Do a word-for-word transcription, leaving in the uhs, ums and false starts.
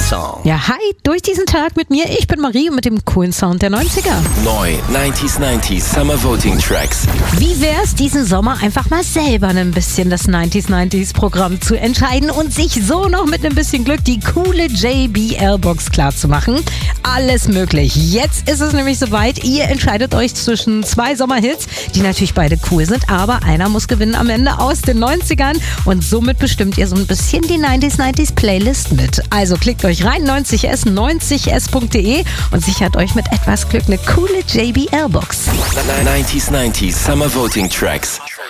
Song. Ja, hi, durch diesen Tag mit mir. Ich bin Marie mit dem coolen Sound der neunziger. Neu neunzig neunzig Summer Voting Tracks. Wie wär's, diesen Sommer einfach mal selber ein bisschen das neunzig neunzig Programm zu entscheiden und sich so noch mit ein bisschen Glück die coole J B L-Box klar zu machen? Alles möglich. Jetzt ist es nämlich soweit. Ihr entscheidet euch zwischen zwei Sommerhits, die natürlich beide cool sind, aber einer muss gewinnen am Ende aus den neunzigern und somit bestimmt ihr so ein bisschen die neunzig neunzig Playlist mit. Also klickt euch rein, neunzig s, neunzig s punkt de und sichert euch mit etwas Glück eine coole J B L-Box. neunzig neunzig Summer Voting Tracks.